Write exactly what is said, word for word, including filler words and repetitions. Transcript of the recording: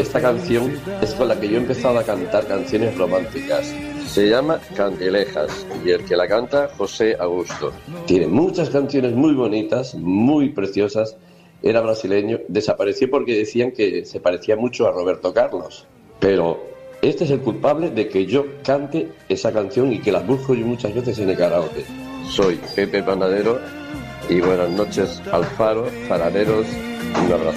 esta canción es con la que yo he empezado a cantar canciones románticas. Se llama Cangrejas y el que la canta, José Augusto. Tiene muchas canciones muy bonitas, muy preciosas. Era brasileño, desapareció porque decían que se parecía mucho a Roberto Carlos. Pero este es el culpable de que yo cante esa canción y que la busco yo muchas veces en el karaoke. Soy Pepe Panadero y buenas noches, Alfaro, faraneros, un abrazo.